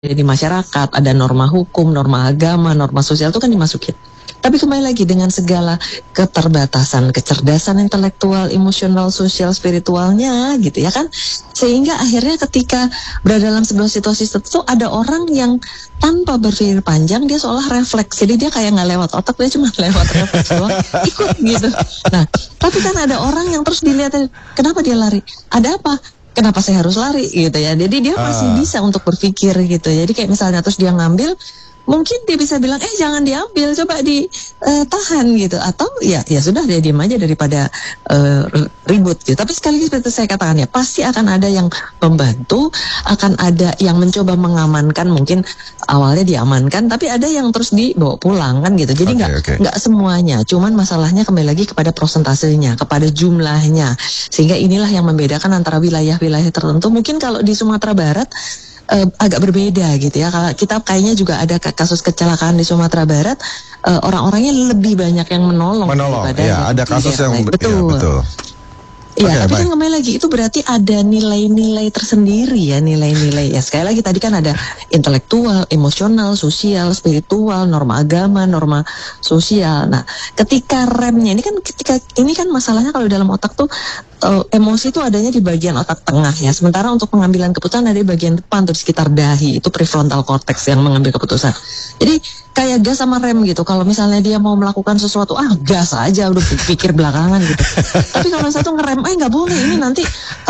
di masyarakat, ada norma hukum, norma agama, norma sosial itu kan dimasukin. Tapi kembali lagi dengan segala keterbatasan, kecerdasan intelektual, emosional, sosial, spiritualnya gitu ya kan. Sehingga akhirnya ketika berada dalam sebuah situasi tertentu ada orang yang tanpa berpikir panjang dia seolah refleks. Jadi dia kayak nggak lewat otak, dia cuma lewat refleks doang, ikut gitu. Nah, tapi kan ada orang yang terus dilihat, kenapa dia lari? Ada apa? Kenapa saya harus lari gitu ya. Jadi dia masih bisa untuk berpikir gitu. Jadi kayak misalnya terus dia ngambil, mungkin dia bisa bilang jangan diambil, coba ditahan gitu, atau ya sudah dia diam aja daripada ribut gitu. Tapi sekali lagi seperti saya katakan ya, pasti akan ada yang membantu, akan ada yang mencoba mengamankan, mungkin awalnya diamankan tapi ada yang terus dibawa pulang kan gitu. Jadi nggak semuanya, cuman masalahnya kembali lagi kepada prosentasenya, kepada jumlahnya, sehingga inilah yang membedakan antara wilayah-wilayah tertentu. Mungkin kalau di Sumatera Barat agak berbeda gitu ya. Kalau kita kayaknya juga ada kasus kecelakaan di Sumatera Barat, orang-orangnya lebih banyak yang menolong daripada ya, ada kasus yang betul. Ya, betul. Iya, tapi kan kembali lagi itu berarti ada nilai-nilai tersendiri ya, nilai-nilai ya. Sekali lagi tadi kan ada intelektual, emosional, sosial, spiritual, norma agama, norma sosial. Nah, ketika remnya ini kan masalahnya kalau dalam otak tuh emosi itu adanya di bagian otak tengah ya. Sementara untuk pengambilan keputusan ada di bagian depan tuh, di sekitar dahi, itu prefrontal cortex yang mengambil keputusan. Jadi kayak gas sama rem gitu. Kalau misalnya dia mau melakukan sesuatu, gas aja, udah pikir belakangan gitu. Tapi kalau satu ngerem, nggak boleh, ini nanti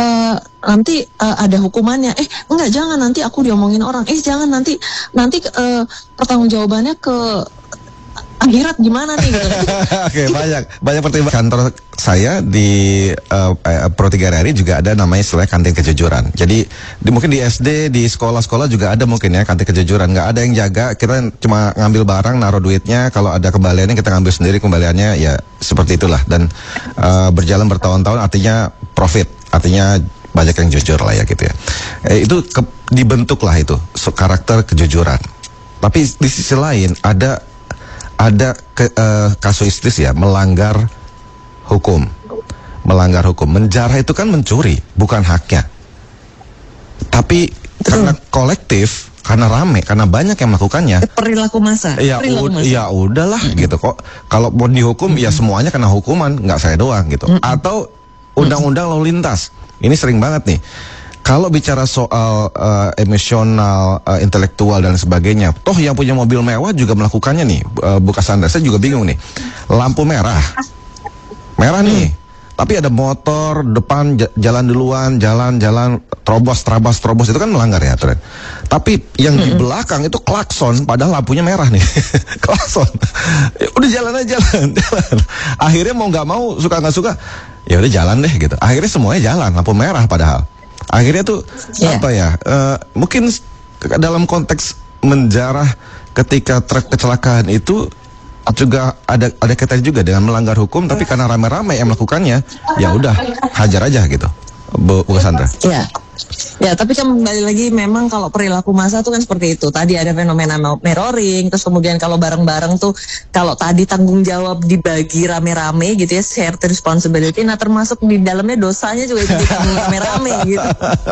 ada hukumannya. Enggak, jangan, nanti aku diomongin orang. Jangan, nanti pertanggungjawabannya ke akhirat gimana nih gitu. Oke, banyak pertimbangan. Kantor saya di Pro 3 RRI juga ada namanya istilah kantin kejujuran. Jadi mungkin di SD, di sekolah-sekolah juga ada mungkin ya kantin kejujuran. Nggak ada yang jaga, kita cuma ngambil barang, naruh duitnya. Kalau ada kembaliannya kita ngambil sendiri kembaliannya, ya seperti itulah. Dan berjalan bertahun-tahun artinya profit, artinya banyak yang jujur lah ya gitu ya. Itu dibentuklah itu karakter kejujuran. Tapi di sisi lain ada kasuistis ya, melanggar hukum. Menjarah itu kan mencuri, bukan haknya. Tapi karena kolektif, karena rame, karena banyak yang melakukannya. Perilaku massa. Ya udahlah gitu kok. Kalau mau dihukum ya semuanya kena hukuman, nggak saya doang gitu. Atau undang-undang lalu lintas. Ini sering banget nih. Kalau bicara soal emosional, intelektual dan sebagainya, toh yang punya mobil mewah juga melakukannya nih, Bu Cassandra. Saya juga bingung nih, lampu merah nih, tapi ada motor depan jalan duluan, jalan terobos itu kan melanggar ya aturan. Tapi yang di belakang itu klakson, padahal lampunya merah nih, klakson, udah jalan. Akhirnya mau nggak mau, suka nggak suka, ya udah jalan deh gitu. Akhirnya semuanya jalan, lampu merah padahal. Akhirnya tuh mungkin dalam konteks menjarah ketika truk kecelakaan itu juga ada kaitan juga dengan melanggar hukum, tapi karena rame-rame yang melakukannya, ya udah hajar aja gitu, Bu Cassandra. Ya, tapi kembali lagi memang kalau perilaku massa tuh kan seperti itu. Tadi ada fenomena mirroring, terus kemudian kalau bareng-bareng tuh, kalau tadi tanggung jawab dibagi rame-rame gitu ya, shared responsibility, nah termasuk di dalamnya dosanya juga itu ditanggung rame-rame gitu.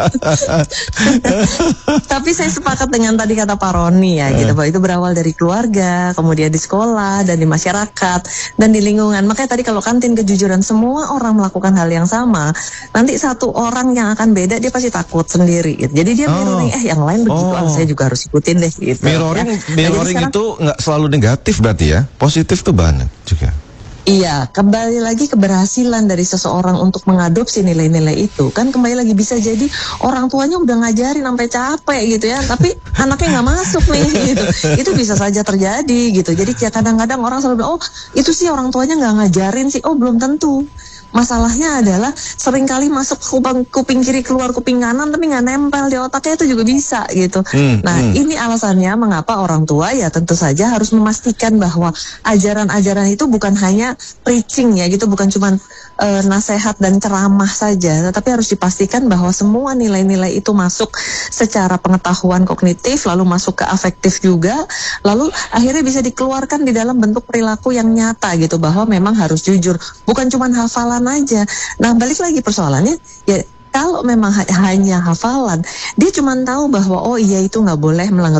Tapi saya sepakat dengan tadi kata Pak Roni ya gitu, bahwa itu berawal dari keluarga, kemudian di sekolah, dan di masyarakat, dan di lingkungan. Makanya tadi kalau kantin kejujuran, semua orang melakukan hal yang sama, nanti satu orang yang akan beda, dia pasti takut sendiri gitu. Jadi dia mirroring, yang lain begitu, saya juga harus ikutin deh gitu. Mirroring itu nggak selalu negatif berarti ya, positif tuh banyak juga. Iya, kembali lagi keberhasilan dari seseorang untuk mengadopsi nilai-nilai itu kan kembali lagi bisa jadi orang tuanya udah ngajarin sampai capek gitu ya, tapi anaknya nggak masuk nih gitu. Itu bisa saja terjadi gitu. Jadi kadang-kadang orang selalu bilang, itu sih orang tuanya nggak ngajarin sih. Belum tentu. Masalahnya adalah seringkali masuk kuping kiri keluar kuping kanan tapi nggak nempel di otaknya, itu juga bisa gitu. Ini alasannya mengapa orang tua ya tentu saja harus memastikan bahwa ajaran-ajaran itu bukan hanya preaching ya gitu, bukan cuma nasihat dan ceramah saja, tetapi harus dipastikan bahwa semua nilai-nilai itu masuk secara pengetahuan kognitif, lalu masuk ke afektif juga, lalu akhirnya bisa dikeluarkan di dalam bentuk perilaku yang nyata gitu, bahwa memang harus jujur, bukan cuma hafalan aja. Nah, balik lagi persoalannya ya, Kalau memang hanya hafalan, dia cuma tahu bahwa oh iya itu nggak boleh melanggar